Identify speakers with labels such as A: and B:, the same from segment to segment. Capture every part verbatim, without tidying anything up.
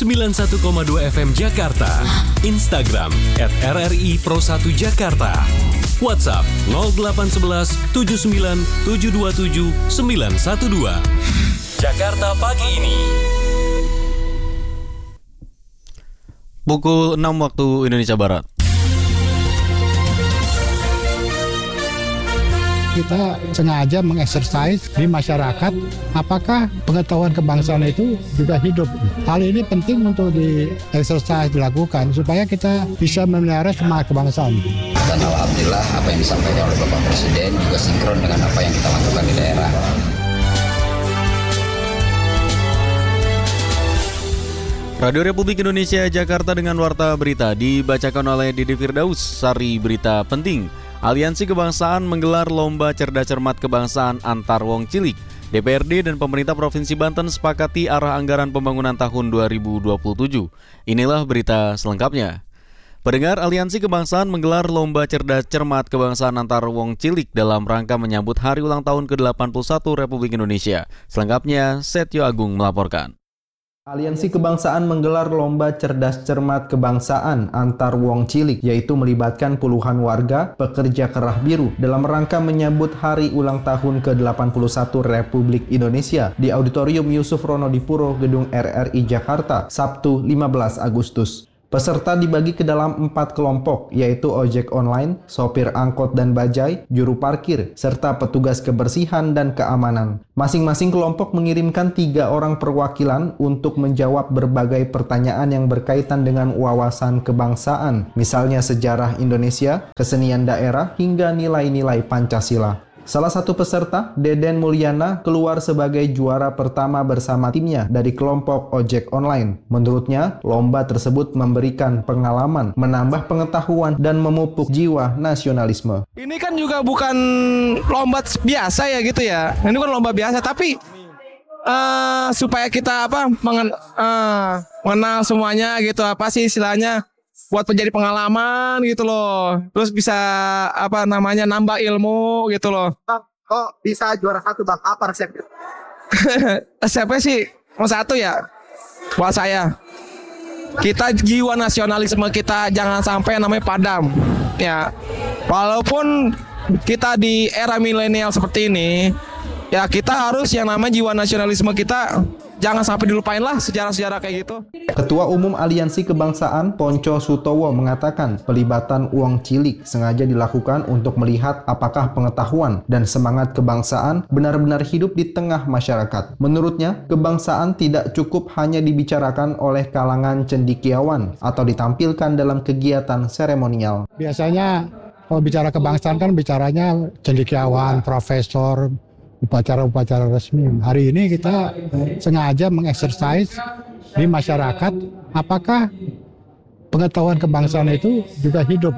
A: sembilan puluh satu koma dua F M Jakarta. Instagram at R R I Pro satu Jakarta. WhatsApp nol delapan satu satu tujuh sembilan tujuh dua tujuh sembilan satu dua. Jakarta pagi ini.
B: Pukul enam waktu Indonesia Barat.
C: Kita sengaja mengeksersis di masyarakat apakah pengetahuan kebangsaan itu juga hidup. Hal ini penting untuk dieksersis dilakukan supaya kita bisa memelihara semangat kebangsaan.
D: Dan alhamdulillah apa yang disampaikan oleh Bapak Presiden juga sinkron dengan apa yang kita lakukan di daerah.
B: Radio Republik Indonesia Jakarta dengan Warta Berita dibacakan oleh Didi Firdaus. Sari berita penting. Aliansi Kebangsaan menggelar Lomba Cerdas Cermat Kebangsaan antar Wong Cilik. D P R D dan pemerintah Provinsi Banten sepakati arah anggaran pembangunan tahun dua ribu dua puluh tujuh. Inilah berita selengkapnya. Pendengar, Aliansi Kebangsaan menggelar Lomba Cerdas Cermat Kebangsaan antar Wong Cilik dalam rangka menyambut Hari Ulang Tahun ke delapan puluh satu Republik Indonesia. Selengkapnya, Setio Agung melaporkan.
E: Aliansi Kebangsaan menggelar Lomba Cerdas Cermat Kebangsaan antar Wong Cilik, yaitu melibatkan puluhan warga pekerja kerah biru dalam rangka menyambut Hari Ulang Tahun ke delapan puluh satu Republik Indonesia di Auditorium Yusuf Ronodipuro, Gedung R R I Jakarta, Sabtu lima belas Agustus. Peserta dibagi ke dalam empat kelompok, yaitu ojek online, sopir angkot dan bajai, juru parkir, serta petugas kebersihan dan keamanan. Masing-masing kelompok mengirimkan tiga orang perwakilan untuk menjawab berbagai pertanyaan yang berkaitan dengan wawasan kebangsaan, misalnya sejarah Indonesia, kesenian daerah, hingga nilai-nilai Pancasila. Salah satu peserta, Deden Mulyana, keluar sebagai juara pertama bersama timnya dari kelompok ojek online. Menurutnya, lomba tersebut memberikan pengalaman, menambah pengetahuan, dan memupuk jiwa nasionalisme.
F: Ini kan juga bukan lomba biasa ya gitu ya. Ini kan lomba biasa, tapi uh, supaya kita apa mengen, uh, mengenal semuanya gitu, apa sih istilahnya, buat menjadi pengalaman gitu loh. Terus bisa apa namanya nambah ilmu gitu loh.
G: Bang, kok bisa juara satu bang? Apa resepnya?
F: Resepnya sih nomor satu ya buat saya. Kita jiwa nasionalisme kita jangan sampai namanya padam. Ya, walaupun kita di era milenial seperti ini, ya kita harus yang namanya jiwa nasionalisme kita jangan sampai dilupain lah sejarah-sejarah kayak gitu.
E: Ketua Umum Aliansi Kebangsaan Ponco Sutowo mengatakan pelibatan Wong Cilik sengaja dilakukan untuk melihat apakah pengetahuan dan semangat kebangsaan benar-benar hidup di tengah masyarakat. Menurutnya, kebangsaan tidak cukup hanya dibicarakan oleh kalangan cendekiawan atau ditampilkan dalam kegiatan seremonial.
C: Biasanya kalau bicara kebangsaan kan bicaranya cendekiawan, profesor, upacara-upacara resmi. Hari ini kita sengaja mengeksersis di masyarakat apakah pengetahuan kebangsaan itu juga hidup.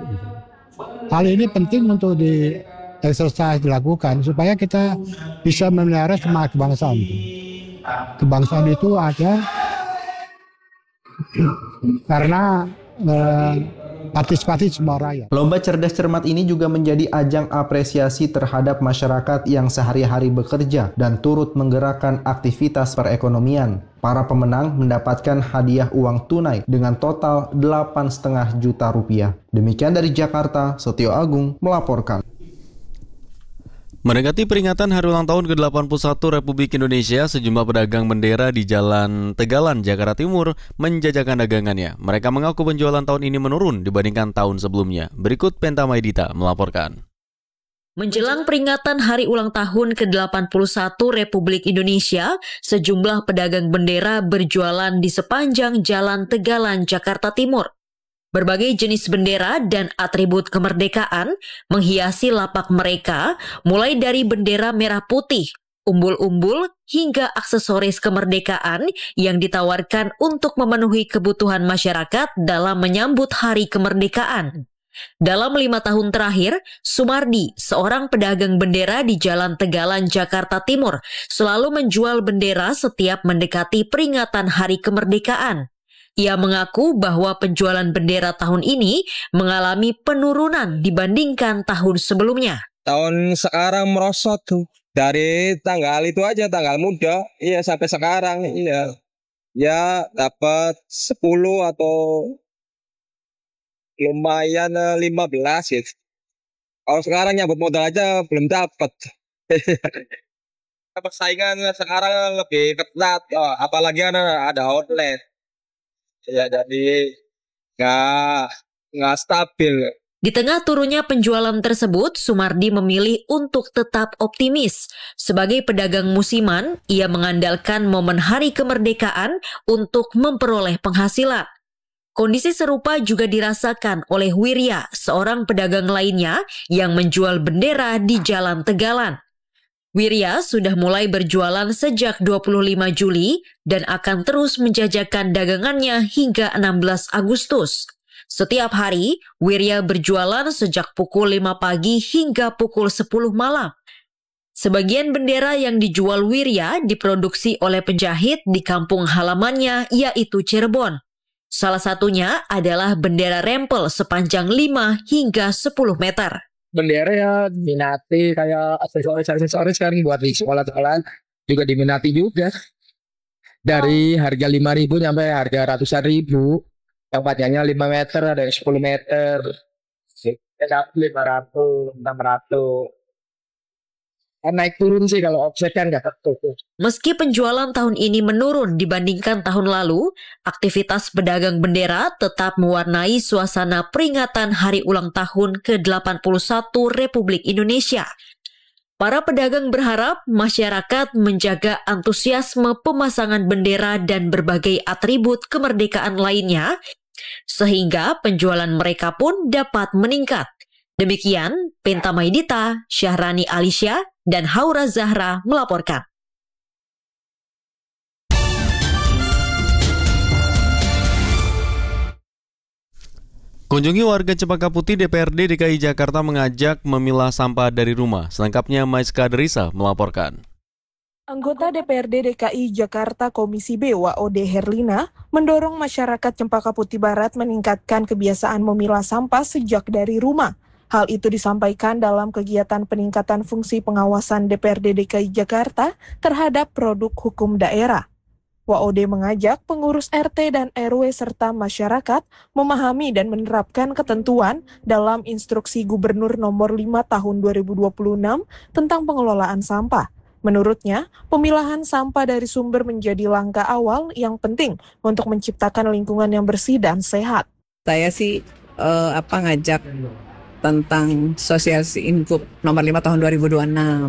C: Hal ini penting untuk dieksersis dilakukan supaya kita bisa memelihara semangat kebangsaan. Kebangsaan itu ada karena eh, partisipasi semua rakyat.
E: Lomba Cerdas Cermat ini juga menjadi ajang apresiasi terhadap masyarakat yang sehari-hari bekerja dan turut menggerakkan aktivitas perekonomian. Para pemenang mendapatkan hadiah uang tunai dengan total delapan koma lima juta rupiah. Demikian dari Jakarta, Setio Agung melaporkan.
B: Mendekati peringatan Hari Ulang Tahun ke delapan puluh satu Republik Indonesia, sejumlah pedagang bendera di Jalan Tegalan, Jakarta Timur menjajakan dagangannya. Mereka mengaku penjualan tahun ini menurun dibandingkan tahun sebelumnya. Berikut Penta Maidita melaporkan.
H: Menjelang peringatan Hari Ulang Tahun ke delapan puluh satu Republik Indonesia, sejumlah pedagang bendera berjualan di sepanjang Jalan Tegalan, Jakarta Timur. Berbagai jenis bendera dan atribut kemerdekaan menghiasi lapak mereka, mulai dari bendera merah putih, umbul-umbul, hingga aksesoris kemerdekaan yang ditawarkan untuk memenuhi kebutuhan masyarakat dalam menyambut Hari Kemerdekaan. Dalam lima tahun terakhir, Sumardi, seorang pedagang bendera di Jalan Tegalan, Jakarta Timur, selalu menjual bendera setiap mendekati peringatan Hari Kemerdekaan. Ia mengaku bahwa penjualan bendera tahun ini mengalami penurunan dibandingkan tahun sebelumnya.
F: Tahun sekarang merosot tuh. Dari tanggal itu aja, tanggal muda, iya sampai sekarang, iya. Ya dapat sepuluh atau lumayan eh, lima belas gitu. Kalau sekarang nyabut modal aja belum dapat. Persaingan sekarang lebih ketat, oh, apalagi ada, ada outlet. Ya jadi nggak nggak stabil.
H: Di tengah turunnya penjualan tersebut, Sumardi memilih untuk tetap optimis. Sebagai pedagang musiman, ia mengandalkan momen hari kemerdekaan untuk memperoleh penghasilan. Kondisi serupa juga dirasakan oleh Wirya, seorang pedagang lainnya yang menjual bendera di Jalan Tegalan. Wirya sudah mulai berjualan sejak dua puluh lima Juli dan akan terus menjajakan dagangannya hingga enam belas Agustus. Setiap hari, Wirya berjualan sejak pukul lima pagi hingga pukul sepuluh malam. Sebagian bendera yang dijual Wirya diproduksi oleh penjahit di kampung halamannya, yaitu Cirebon. Salah satunya adalah bendera rempel sepanjang lima hingga sepuluh meter.
F: Bendera ya diminati, kayak aksesoris-aksesoris kan buat di sekolah-sekolah juga diminati juga. Dari harga lima ribu sampai harga ratusan ribu. Yang panjangnya lima meter, ada yang sepuluh meter. Dapat lima ratus, enam ratus. Naik turun sih kalau offset kan nggak tertutup.
H: Meski penjualan tahun ini menurun dibandingkan tahun lalu, aktivitas pedagang bendera tetap mewarnai suasana peringatan Hari Ulang Tahun ke delapan puluh satu Republik Indonesia. Para pedagang berharap masyarakat menjaga antusiasme pemasangan bendera dan berbagai atribut kemerdekaan lainnya, sehingga penjualan mereka pun dapat meningkat. Demikian, Penta Maidita, Syahrani Alisya, dan Haura Zahra melaporkan.
B: Kunjungi warga Cempaka Putih, D P R D D K I Jakarta mengajak memilah sampah dari rumah. Selengkapnya Maiska Derisa melaporkan.
I: Anggota D P R D D K I Jakarta Komisi B W O D Herlina mendorong masyarakat Cempaka Putih Barat meningkatkan kebiasaan memilah sampah sejak dari rumah. Hal itu disampaikan dalam kegiatan peningkatan fungsi pengawasan D P R D D K I Jakarta terhadap produk hukum daerah. W O D mengajak pengurus R T dan R W serta masyarakat memahami dan menerapkan ketentuan dalam Instruksi Gubernur Nomor lima Tahun dua ribu dua puluh enam tentang pengelolaan sampah. Menurutnya, pemilahan sampah dari sumber menjadi langkah awal yang penting untuk menciptakan lingkungan yang bersih dan sehat.
J: Saya sih uh, apa ngajak tentang sosialisasi Ingup nomor lima tahun dua ribu dua puluh enam.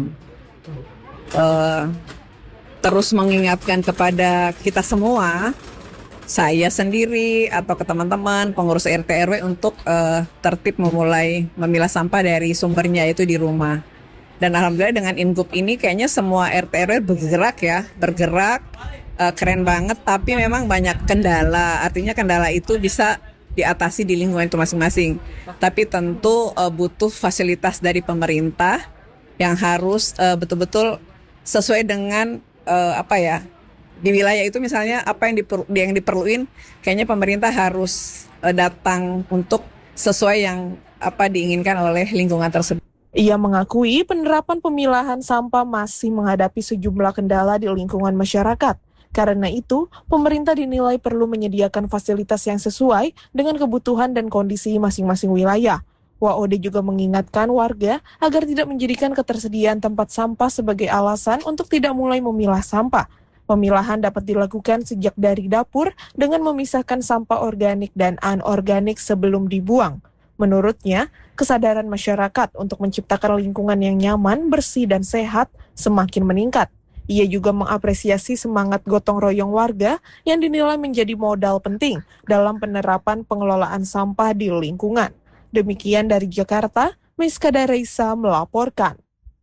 J: Uh, terus mengingatkan kepada kita semua, saya sendiri atau ke teman-teman pengurus R T R W untuk uh, tertib memulai memilah sampah dari sumbernya itu di rumah. Dan alhamdulillah dengan Ingup ini kayaknya semua R T R W bergerak ya, bergerak uh, keren banget, tapi memang banyak kendala. Artinya kendala itu bisa diatasi di lingkungan itu masing-masing. Tapi tentu uh, butuh fasilitas dari pemerintah yang harus uh, betul-betul sesuai dengan uh, apa ya, di wilayah itu misalnya apa yang diper, yang diperluin, kayaknya pemerintah harus uh, datang untuk sesuai yang apa diinginkan oleh lingkungan tersebut.
I: Ia mengakui penerapan pemilahan sampah masih menghadapi sejumlah kendala di lingkungan masyarakat. Karena itu, pemerintah dinilai perlu menyediakan fasilitas yang sesuai dengan kebutuhan dan kondisi masing-masing wilayah. W O D juga mengingatkan warga agar tidak menjadikan ketersediaan tempat sampah sebagai alasan untuk tidak mulai memilah sampah. Pemilahan dapat dilakukan sejak dari dapur dengan memisahkan sampah organik dan anorganik sebelum dibuang. Menurutnya, kesadaran masyarakat untuk menciptakan lingkungan yang nyaman, bersih, dan sehat semakin meningkat. Ia juga mengapresiasi semangat gotong royong warga yang dinilai menjadi modal penting dalam penerapan pengelolaan sampah di lingkungan. Demikian dari Jakarta, Maiska Derisa melaporkan.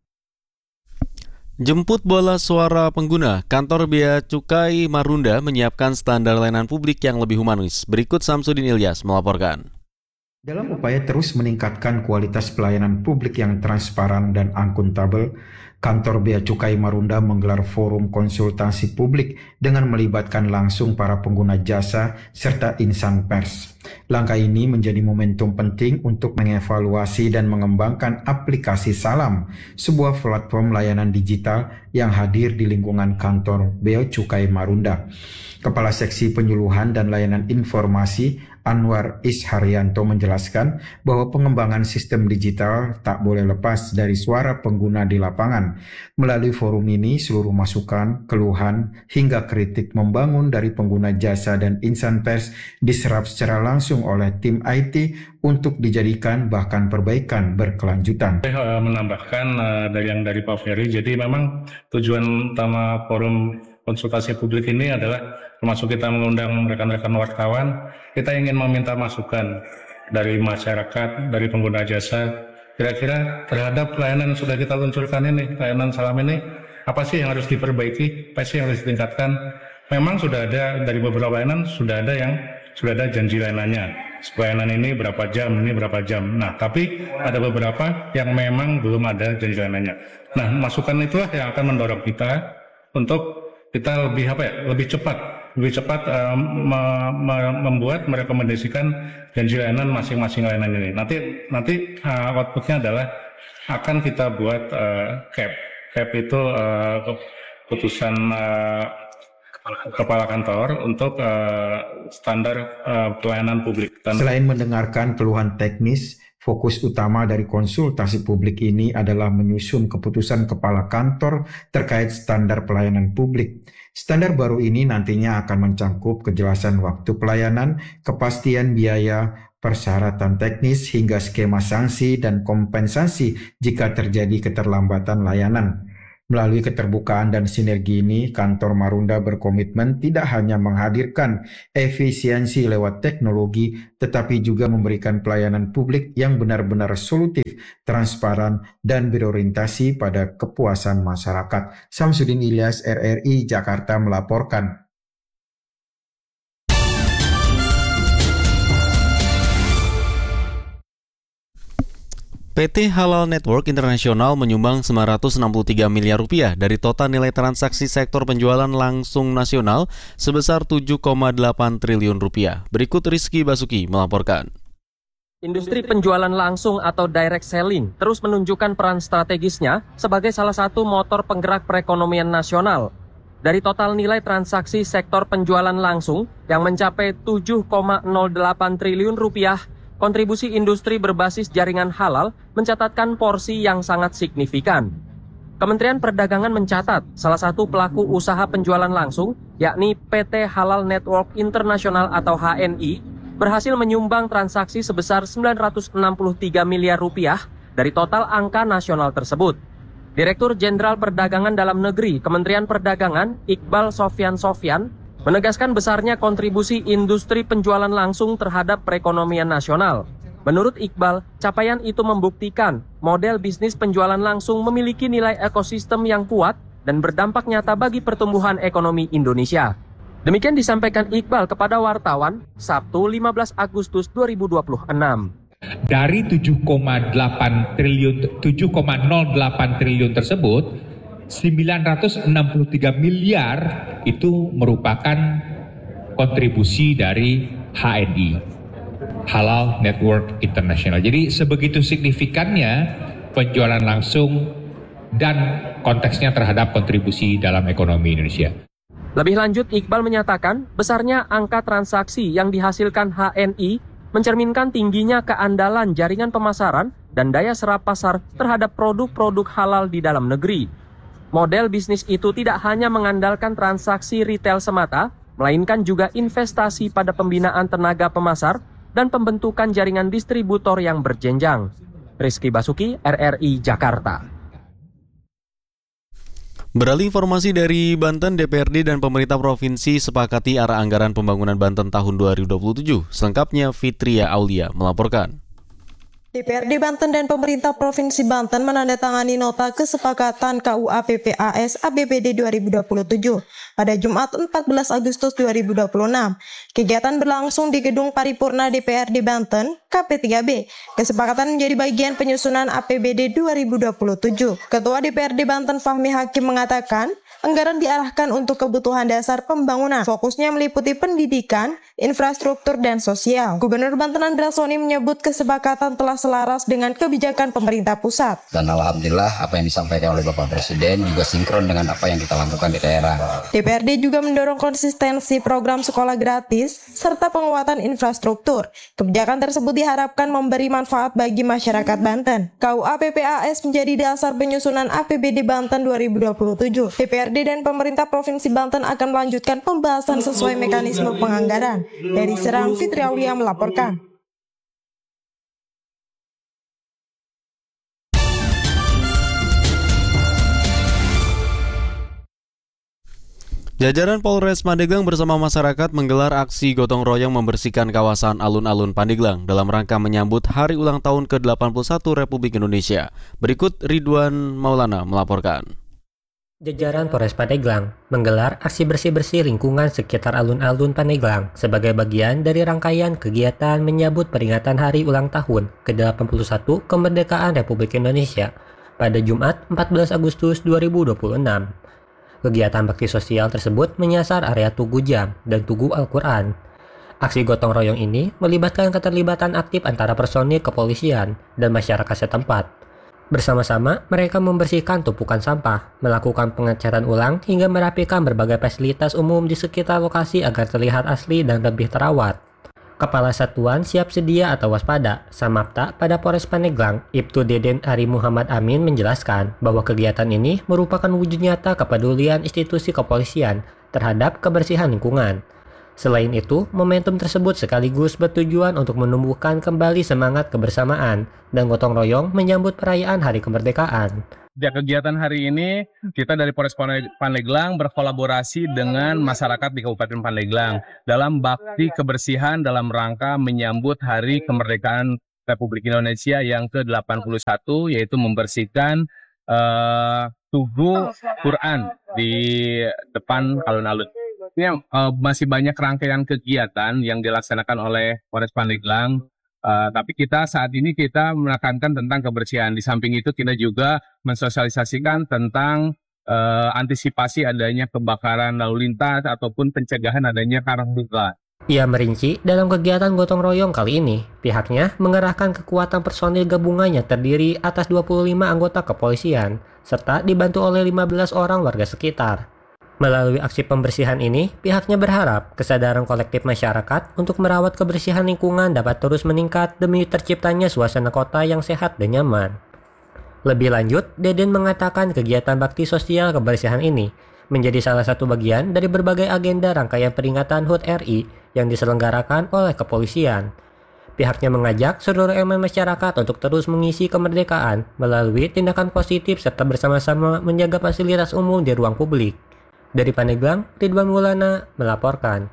B: Jemput bola suara pengguna, kantor Bea Cukai Marunda menyiapkan standar layanan publik yang lebih humanis. Berikut Samsudin Ilyas melaporkan.
K: Dalam upaya terus meningkatkan kualitas pelayanan publik yang transparan dan akuntabel, kantor Bea Cukai Marunda menggelar forum konsultasi publik dengan melibatkan langsung para pengguna jasa serta insan pers. Langkah ini menjadi momentum penting untuk mengevaluasi dan mengembangkan aplikasi Salam, sebuah platform layanan digital yang hadir di lingkungan kantor Bea Cukai Marunda. Kepala Seksi Penyuluhan dan Layanan Informasi Anwar Isharyanto menjelaskan bahwa pengembangan sistem digital tak boleh lepas dari suara pengguna di lapangan. Melalui forum ini, seluruh masukan, keluhan, hingga kritik membangun dari pengguna jasa dan insan pers diserap secara langsung oleh tim I T untuk dijadikan bahkan perbaikan berkelanjutan.
L: Saya menambahkan uh, dari yang dari Pak Ferry, jadi memang tujuan utama forum konsultasi publik ini adalah termasuk kita mengundang rekan-rekan wartawan, kita ingin meminta masukan dari masyarakat, dari pengguna jasa, kira-kira terhadap pelayanan yang sudah kita luncurkan ini, layanan Salam ini, apa sih yang harus diperbaiki, apa sih yang harus ditingkatkan. Memang sudah ada, dari beberapa layanan sudah ada yang, sudah ada janji layanannya. Pelayanan ini berapa jam, ini berapa jam. Nah, tapi ada beberapa yang memang belum ada janji layanannya. Nah, masukan itulah yang akan mendorong kita untuk kita lebih apa ya, lebih cepat, lebih cepat uh, me- me- membuat merekomendasikan janji layanan masing-masing layanan ini. Nanti nanti uh, outputnya adalah akan kita buat uh, C A P. C A P itu uh, keputusan uh, kepala kantor untuk uh, standar uh, pelayanan publik. Dan
K: selain mendengarkan keluhan teknis, fokus utama dari konsultasi publik ini adalah menyusun keputusan kepala kantor terkait standar pelayanan publik. Standar baru ini nantinya akan mencangkup kejelasan waktu pelayanan, kepastian biaya, persyaratan teknis, hingga skema sanksi dan kompensasi jika terjadi keterlambatan layanan. Melalui keterbukaan dan sinergi ini, kantor Marunda berkomitmen tidak hanya menghadirkan efisiensi lewat teknologi, tetapi juga memberikan pelayanan publik yang benar-benar solutif, transparan, dan berorientasi pada kepuasan masyarakat. Samsudin Ilyas, R R I Jakarta melaporkan.
B: P T Halal Network International menyumbang sembilan ratus enam puluh tiga miliar rupiah dari total nilai transaksi sektor penjualan langsung nasional sebesar tujuh koma delapan triliun rupiah. Berikut Rizky Basuki melaporkan.
M: Industri penjualan langsung atau direct selling terus menunjukkan peran strategisnya sebagai salah satu motor penggerak perekonomian nasional. Dari total nilai transaksi sektor penjualan langsung yang mencapai tujuh koma nol delapan triliun rupiah, kontribusi industri berbasis jaringan halal mencatatkan porsi yang sangat signifikan. Kementerian Perdagangan mencatat salah satu pelaku usaha penjualan langsung, yakni P T Halal Network International atau H N I, berhasil menyumbang transaksi sebesar sembilan ratus enam puluh tiga miliar rupiah dari total angka nasional tersebut. Direktur Jenderal Perdagangan Dalam Negeri Kementerian Perdagangan, Iqbal Sofyan Sofyan, menegaskan besarnya kontribusi industri penjualan langsung terhadap perekonomian nasional. Menurut Iqbal, capaian itu membuktikan model bisnis penjualan langsung memiliki nilai ekosistem yang kuat dan berdampak nyata bagi pertumbuhan ekonomi Indonesia. Demikian disampaikan Iqbal kepada wartawan Sabtu lima belas Agustus dua ribu dua puluh enam.
N: Dari tujuh koma delapan triliun, tujuh koma nol delapan triliun tersebut, sembilan ratus enam puluh tiga miliar itu merupakan kontribusi dari H N I, Halal Network International. Jadi sebegitu signifikannya penjualan langsung dan konteksnya terhadap kontribusi dalam ekonomi Indonesia.
M: Lebih lanjut, Iqbal menyatakan besarnya angka transaksi yang dihasilkan H N I mencerminkan tingginya keandalan jaringan pemasaran dan daya serap pasar terhadap produk-produk halal di dalam negeri. Model bisnis itu tidak hanya mengandalkan transaksi retail semata, melainkan juga investasi pada pembinaan tenaga pemasar dan pembentukan jaringan distributor yang berjenjang. Rizky Basuki, R R I Jakarta.
B: Beralih informasi dari Banten, D P R D dan pemerintah provinsi sepakati arah anggaran pembangunan Banten tahun dua ribu dua puluh tujuh. Selengkapnya Fitria Aulia melaporkan.
O: D P R D Banten dan pemerintah Provinsi Banten menandatangani nota kesepakatan K U A P P A S A P B D dua ribu dua puluh tujuh pada Jumat empat belas Agustus dua ribu dua puluh enam. Kegiatan berlangsung di Gedung Paripurna D P R D Banten, K P tiga B. Kesepakatan menjadi bagian penyusunan A P B D dua ribu dua puluh tujuh. Ketua D P R D Banten Fahmi Hakim mengatakan, anggaran diarahkan untuk kebutuhan dasar pembangunan. Fokusnya meliputi pendidikan, infrastruktur, dan sosial. Gubernur Banten Andra Soni menyebut kesepakatan telah selaras dengan kebijakan pemerintah pusat.
D: Dan alhamdulillah apa yang disampaikan oleh Bapak Presiden juga sinkron dengan apa yang kita lakukan di daerah.
O: D P R D juga mendorong konsistensi program sekolah gratis serta penguatan infrastruktur. Kebijakan tersebut diharapkan memberi manfaat bagi masyarakat Banten. K U A P P A S menjadi dasar penyusunan A P B D Banten dua ribu dua puluh tujuh. D P R D dan pemerintah Provinsi Banten akan melanjutkan pembahasan sesuai mekanisme penganggaran. Dari Serang, Fitri Aulia melaporkan.
B: Jajaran Polres Pandeglang bersama masyarakat menggelar aksi gotong royong membersihkan kawasan alun-alun Pandeglang dalam rangka menyambut hari ulang tahun ke delapan puluh satu Republik Indonesia. Berikut Ridwan Maulana melaporkan.
P: Jajaran Polres Pandeglang menggelar aksi bersih-bersih lingkungan sekitar alun-alun Pandeglang sebagai bagian dari rangkaian kegiatan menyambut peringatan hari ulang tahun ke delapan puluh satu kemerdekaan Republik Indonesia pada Jumat empat belas Agustus dua ribu dua puluh enam. Kegiatan bakti sosial tersebut menyasar area Tugu Jam dan Tugu Al-Quran. Aksi gotong royong ini melibatkan keterlibatan aktif antara personil kepolisian dan masyarakat setempat. Bersama-sama, mereka membersihkan tumpukan sampah, melakukan pengecatan ulang, hingga merapikan berbagai fasilitas umum di sekitar lokasi agar terlihat asli dan lebih terawat. Kepala Satuan Siap Sedia atau Waspada, Samapta pada Polres Pandeglang, Ibtu Deden Ari Muhammad Amin menjelaskan bahwa kegiatan ini merupakan wujud nyata kepedulian institusi kepolisian terhadap kebersihan lingkungan. Selain itu, momentum tersebut sekaligus bertujuan untuk menumbuhkan kembali semangat kebersamaan dan gotong royong menyambut perayaan Hari Kemerdekaan.
Q: Di kegiatan hari ini, kita dari Polres Pandeglang berkolaborasi dengan masyarakat di Kabupaten Pandeglang dalam bakti kebersihan dalam rangka menyambut Hari Kemerdekaan Republik Indonesia yang ke delapan puluh satu, yaitu membersihkan uh, Tugu Quran di depan alun-alun. Ini uh, masih banyak rangkaian kegiatan yang dilaksanakan oleh Polres Pandeglang, uh, tapi kita saat ini kita menekankan tentang kebersihan. Di samping itu kita juga mensosialisasikan tentang uh, antisipasi adanya kebakaran lalu lintas ataupun pencegahan adanya karhutla.
P: Ia merinci dalam kegiatan gotong royong kali ini, pihaknya mengerahkan kekuatan personil gabungannya terdiri atas dua puluh lima anggota kepolisian, serta dibantu oleh lima belas orang warga sekitar. Melalui aksi pembersihan ini, pihaknya berharap kesadaran kolektif masyarakat untuk merawat kebersihan lingkungan dapat terus meningkat demi terciptanya suasana kota yang sehat dan nyaman. Lebih lanjut, Deden mengatakan kegiatan bakti sosial kebersihan ini menjadi salah satu bagian dari berbagai agenda rangkaian peringatan H U T R I yang diselenggarakan oleh kepolisian. Pihaknya mengajak seluruh elemen masyarakat untuk terus mengisi kemerdekaan melalui tindakan positif serta bersama-sama menjaga fasilitas umum di ruang publik. Dari Pandeglang, Ridwan Maulana melaporkan.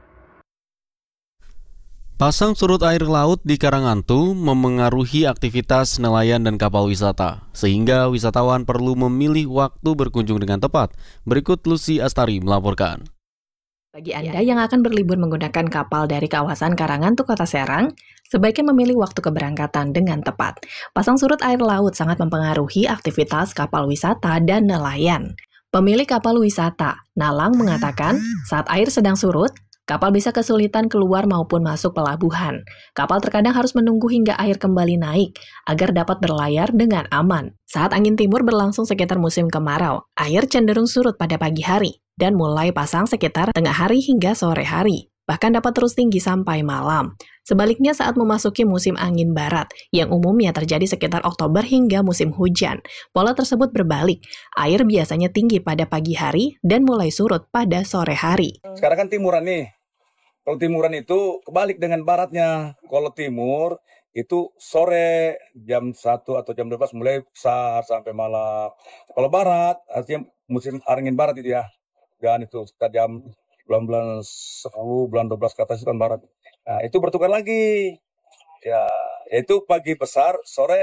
B: Pasang surut air laut di Karangantu memengaruhi aktivitas nelayan dan kapal wisata, sehingga wisatawan perlu memilih waktu berkunjung dengan tepat. Berikut Lucy Astari melaporkan.
R: Bagi Anda yang akan berlibur menggunakan kapal dari kawasan Karangantu, Kota Serang, sebaiknya memilih waktu keberangkatan dengan tepat. Pasang surut air laut sangat mempengaruhi aktivitas kapal wisata dan nelayan. Pemilik kapal wisata, Nalang, mengatakan saat air sedang surut, kapal bisa kesulitan keluar maupun masuk pelabuhan. Kapal terkadang harus menunggu hingga air kembali naik agar dapat berlayar dengan aman. Saat angin timur berlangsung sekitar musim kemarau, air cenderung surut pada pagi hari dan mulai pasang sekitar tengah hari hingga sore hari. Bahkan dapat terus tinggi sampai malam. Sebaliknya saat memasuki musim angin barat, yang umumnya terjadi sekitar Oktober hingga musim hujan, pola tersebut berbalik. Air biasanya tinggi pada pagi hari dan mulai surut pada sore hari.
S: Sekarang kan timuran nih. Kalau timuran itu kebalik dengan baratnya. Kalau timur itu sore jam satu atau jam dua belas mulai besar sampai malam. Kalau barat artinya musim angin barat itu ya. Dan itu sekitar jam bulan-bulan sepuluh, bulan dua belas ke atas itu kan barat. Nah, itu bertukar lagi. Ya, yaitu pagi besar, sore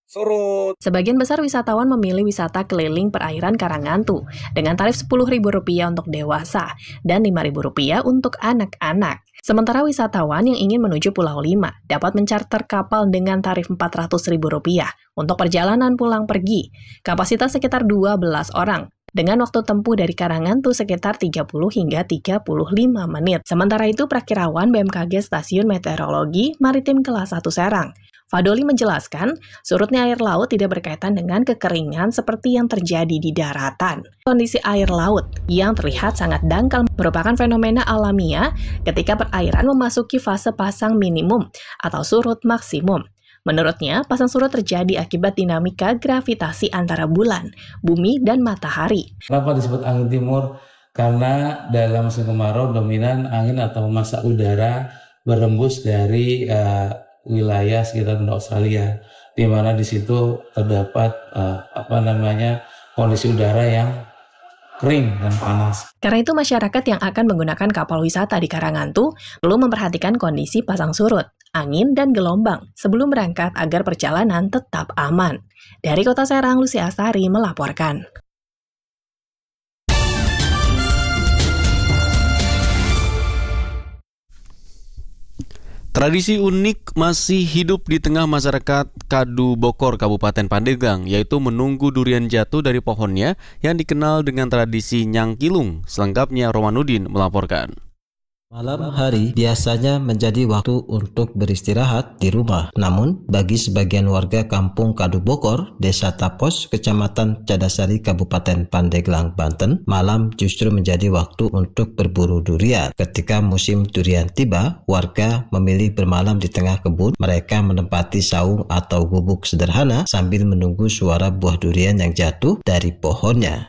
S: surut.
R: Sebagian besar wisatawan memilih wisata keliling perairan Karangantu dengan tarif sepuluh ribu rupiah untuk dewasa dan lima ribu rupiah untuk anak-anak. Sementara wisatawan yang ingin menuju Pulau Lima dapat mencarter kapal dengan tarif empat ratus ribu rupiah untuk perjalanan pulang pergi. Kapasitas sekitar dua belas orang. Dengan waktu tempuh dari Karangantu sekitar tiga puluh hingga tiga puluh lima menit. Sementara itu, Prakirawan B M K G Stasiun Meteorologi Maritim Kelas satu Serang, Fadoli menjelaskan, surutnya air laut tidak berkaitan dengan kekeringan seperti yang terjadi di daratan. Kondisi air laut yang terlihat sangat dangkal merupakan fenomena alamiah ketika perairan memasuki fase pasang minimum atau surut maksimum. Menurutnya, pasang surut terjadi akibat dinamika gravitasi antara bulan, bumi, dan matahari.
T: Kenapa disebut angin timur? Karena dalam musim kemarau dominan angin atau massa udara berembus dari uh, wilayah sekitar benua Australia, di mana di situ terdapat uh, apa namanya kondisi udara yang kering dan panas.
R: Karena itu masyarakat yang akan menggunakan kapal wisata di Karangantu perlu memperhatikan kondisi pasang surut, angin, dan gelombang sebelum berangkat agar perjalanan tetap aman. Dari Kota Serang, Lucy Astari melaporkan.
B: Tradisi unik masih hidup di tengah masyarakat Kadu Bokor, Kabupaten Pandeglang, yaitu menunggu durian jatuh dari pohonnya yang dikenal dengan tradisi Nyangkilung. Selengkapnya Romanudin melaporkan.
U: Malam hari biasanya menjadi waktu untuk beristirahat di rumah. Namun, bagi sebagian warga kampung Kadu Bokor, Desa Tapos, Kecamatan Cadasari, Kabupaten Pandeglang, Banten, malam justru menjadi waktu untuk berburu durian. Ketika musim durian tiba, warga memilih bermalam di tengah kebun. Mereka menempati saung atau gubuk sederhana sambil menunggu suara buah durian yang jatuh dari pohonnya.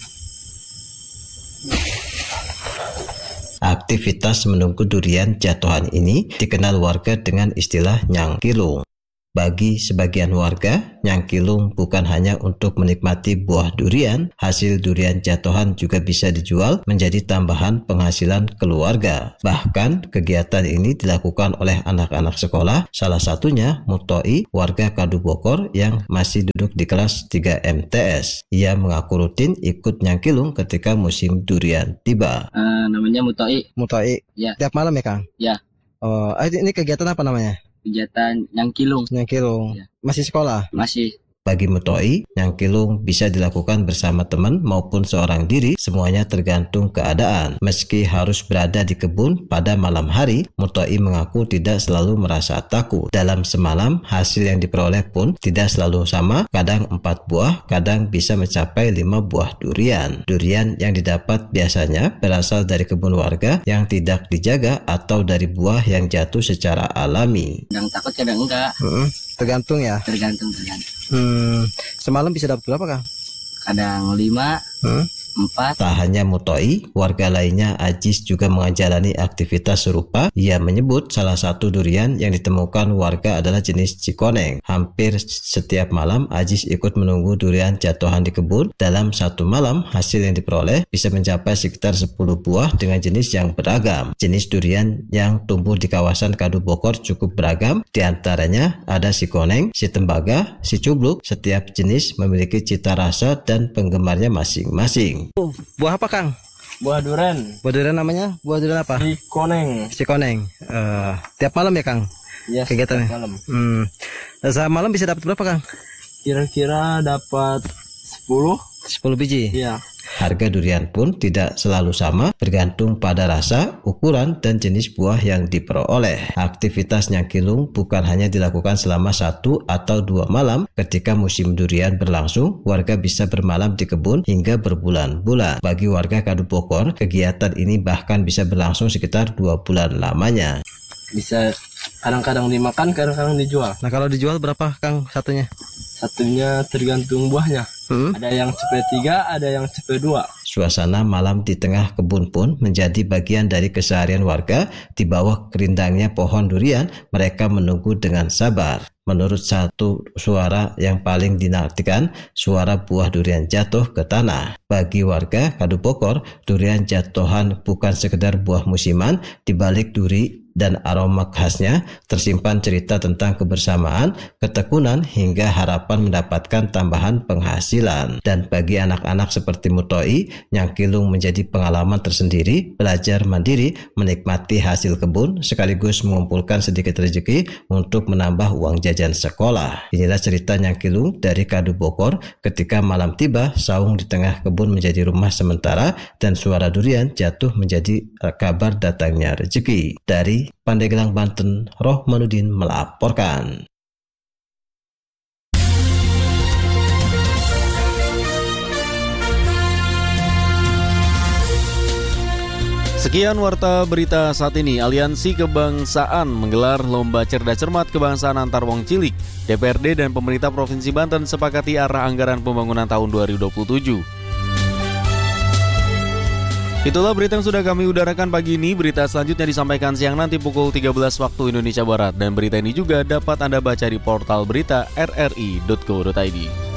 U: Aktivitas menunggu durian jatuhan ini dikenal warga dengan istilah Nyangkilung. Bagi sebagian warga, Nyangkilung bukan hanya untuk menikmati buah durian, hasil durian jatuhan juga bisa dijual menjadi tambahan penghasilan keluarga. Bahkan, kegiatan ini dilakukan oleh anak-anak sekolah, salah satunya Mutoi, warga Kadu Bokor yang masih duduk di kelas tiga M T S. Ia mengaku rutin ikut Nyangkilung ketika musim durian tiba.
V: Uh, namanya Mutoi.
U: Mutoi?
V: Ya.
U: Tiap malam ya, Kang?
V: Ya.
U: Oh, ini kegiatan apa namanya?
V: Kegiatan Nyangkilung.
U: Nyangkilung. Ya. Masih sekolah?
V: Masih.
U: Bagi Mutoi, Nyangkilung bisa dilakukan bersama teman maupun seorang diri, semuanya tergantung keadaan. Meski harus berada di kebun pada malam hari, Mutoi mengaku tidak selalu merasa takut. Dalam semalam, hasil yang diperoleh pun tidak selalu sama, kadang empat buah, kadang bisa mencapai lima buah durian. Durian yang didapat biasanya berasal dari kebun warga yang tidak dijaga atau dari buah yang jatuh secara alami.
V: Kadang takut, kadang enggak.
U: Hmm, tergantung ya?
V: Tergantung, tergantung.
U: Hmm, semalam bisa dapat berapa, Kang?
V: Kadang lima, hmm? empat.
U: Tak hanya Mutoi, warga lainnya Ajis juga menjalani aktivitas serupa. Ia menyebut salah satu durian yang ditemukan warga adalah jenis cikoneng. Hampir setiap malam Ajis ikut menunggu durian jatuhan di kebun. Dalam satu malam, hasil yang diperoleh bisa mencapai sekitar sepuluh buah dengan jenis yang beragam. Jenis durian yang tumbuh di kawasan Kadu Bokor cukup beragam. Di antaranya ada si koneng, si tembaga, si cubluk. Setiap jenis memiliki cita rasa dan penggemarnya masing-masing. Oh, buah apa, Kang?
V: Buah durian.
U: Buah durian namanya? Buah durian apa?
V: Si koneng.
U: Si koneng. Uh, tiap malam ya, Kang?
V: Iya,
U: kegiatannya.
V: Tiap malam.
U: Hmm. Saat malam bisa dapat berapa, Kang?
V: Kira-kira dapat sepuluh.
U: sepuluh biji?
V: Iya.
U: Harga durian pun tidak selalu sama, bergantung pada rasa, ukuran, dan jenis buah yang diperoleh. Aktivitas Nyangkilung bukan hanya dilakukan selama satu atau dua malam. Ketika musim durian berlangsung, warga bisa bermalam di kebun hingga berbulan-bulan. Bagi warga Kadu Bokor, kegiatan ini bahkan bisa berlangsung sekitar dua bulan lamanya.
V: Bisa kadang-kadang dimakan, kadang-kadang dijual.
U: Nah, kalau dijual berapa, Kang, satunya?
V: Satunya tergantung buahnya. Hmm? Ada yang C P tiga, ada yang C P dua.
U: Suasana malam di tengah kebun pun menjadi bagian dari keseharian warga. Di bawah kerindangnya pohon durian, mereka menunggu dengan sabar. Menurut satu suara yang paling dinantikan, suara buah durian jatuh ke tanah. Bagi warga Kadu Bokor, durian jatuhan bukan sekedar buah musiman. Di balik duri dan aroma khasnya tersimpan cerita tentang kebersamaan, ketekunan, hingga harapan mendapatkan tambahan penghasilan. Dan bagi anak-anak seperti Mutoi, Nyangkilung menjadi pengalaman tersendiri, belajar mandiri, menikmati hasil kebun, sekaligus mengumpulkan sedikit rezeki untuk menambah uang jajan sekolah. Inilah cerita Nyangkilung dari Kadu Bokor. Ketika malam tiba, saung di tengah kebun menjadi rumah sementara dan suara durian jatuh menjadi kabar datangnya rezeki. Dari Pandeglang, Banten, Rohmanuddin melaporkan.
B: Sekian warta berita saat ini. Aliansi Kebangsaan menggelar Lomba Cerdas Cermat Kebangsaan antar Wong Cilik. D P R D dan pemerintah Provinsi Banten sepakati arah anggaran pembangunan tahun dua ribu dua puluh tujuh. Itulah berita yang sudah kami udarakan pagi ini. Berita selanjutnya disampaikan siang nanti pukul tiga belas waktu Indonesia Barat. Dan berita ini juga dapat Anda baca di portal berita r r i titik co titik i d.